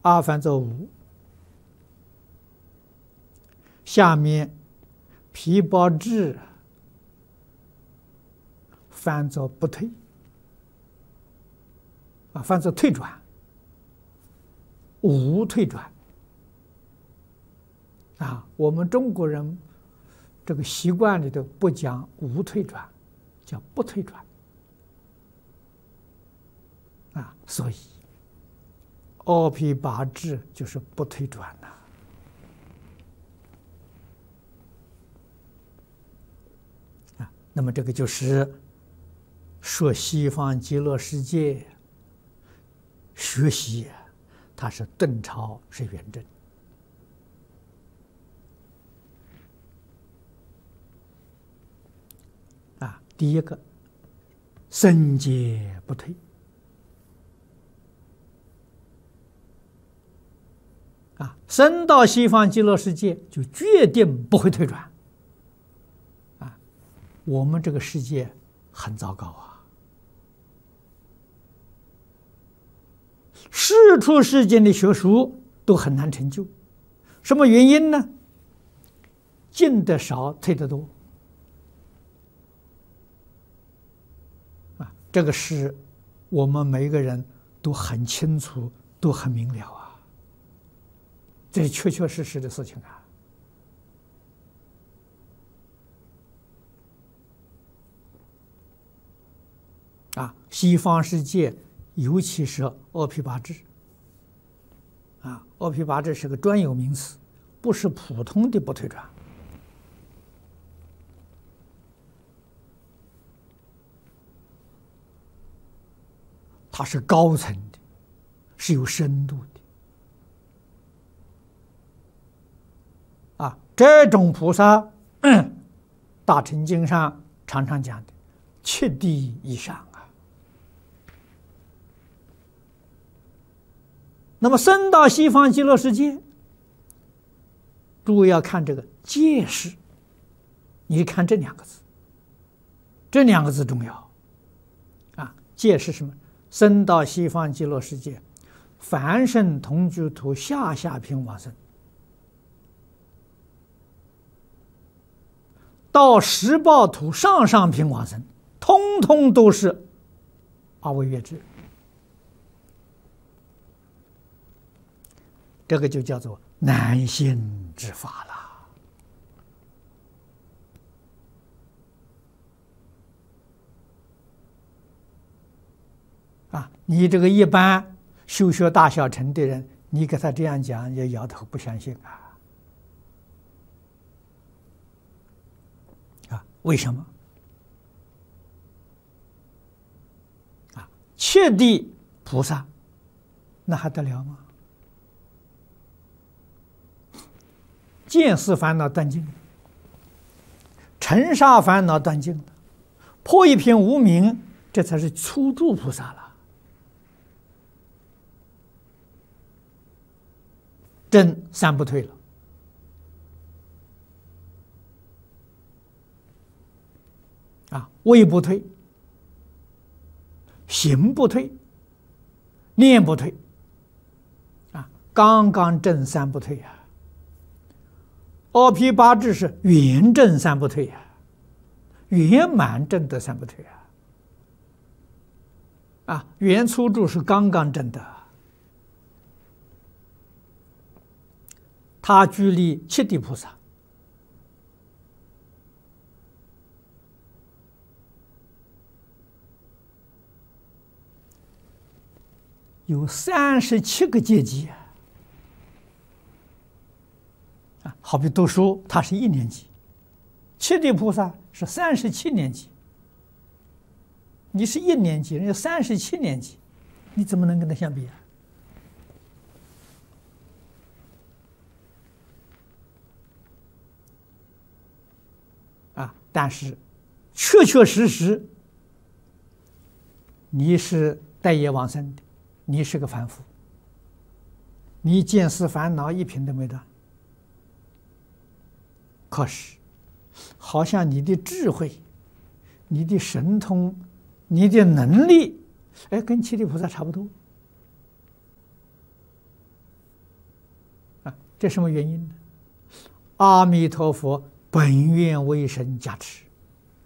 阿翻作无，下面皮包智翻作不退，翻作退转，无退转。我们中国人这个习惯里头不讲无退转，叫不退转。所以阿毗跋致就是不退转呐。那么这个就是说西方极乐世界学习，它是顿超，是圆正。第一个，僧皆不退。僧到西方极乐世界就决定不会退转。我们这个世界很糟糕啊！世出世间的学术都很难成就，什么原因呢？进得少，退得多。这个是我们每一个人都很清楚，都很明了啊！这是确确实实的事情西方世界，尤其是阿毗跋致，阿毗跋致是个专有名词，不是普通的不退转。它是高层的，是有深度的。这种菩萨，大乘经上常常讲的7地以上那么僧到西方极乐世界，诸位要看这个戒识，你看这2个字，这2个字重要戒是什么？僧到西方极乐世界，凡圣同居土下下品往生，到十报土上上品往生，通通都是阿惟越致。这个就叫做难信之法了。你这个一般修学大小乘的人，你给他这样讲，也摇头不相信为什么？切地菩萨，那还得了吗？见思烦恼断尽了，尘沙烦恼断尽了，破一片无明，这才是初住菩萨了。真三不退了。位不退，行不退，念不退，刚刚正三不退阿毗跋致是圆正三不退圆满正得三不退圆初住是刚刚正的，他距离7地菩萨有37个阶级好比读书，他是1年级，7地菩萨是37年级，你是1年级，人家37年级，你怎么能跟他相比但是确确实实你是带业往生的，你是个凡夫，你见思烦恼一品都没断。可是好像你的智慧，你的神通，你的能力跟7地菩萨差不多这什么原因呢？阿弥陀佛本愿威神加持。